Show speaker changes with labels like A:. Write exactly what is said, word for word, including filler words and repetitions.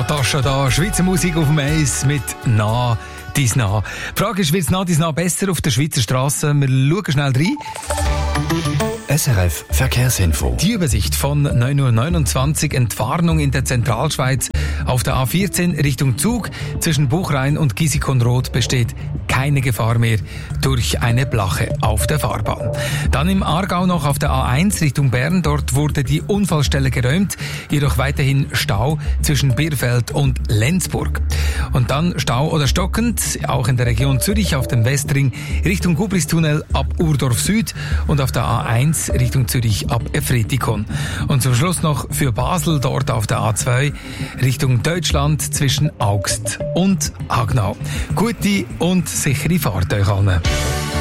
A: Natascha da, Schweizer Musik auf dem Eis mit «Na, dies Na». Die Frage ist, wird es «Na, dies Na» besser auf der Schweizer Straße? Wir schauen schnell rein.
B: S R F Verkehrsinfo.
A: Die Übersicht von neun Uhr neunundzwanzig, Entwarnung in der Zentralschweiz. Auf der A vierzehn Richtung Zug zwischen Buchrain und Giesikonroth besteht keine Gefahr mehr durch eine Blache auf der Fahrbahn. Dann im Aargau noch auf der A eins Richtung Bern. Dort wurde die Unfallstelle geräumt, jedoch weiterhin Stau zwischen Birfeld und Lenzburg. Und dann Stau oder stockend, auch in der Region Zürich auf dem Westring Richtung Gubristunnel ab Urdorf Süd und auf der A eins Richtung Zürich ab Efretikon. Und zum Schluss noch für Basel, dort auf der A zwei Richtung Deutschland zwischen Augst und Hagnau. Gute und sichere Fahrt euch allen.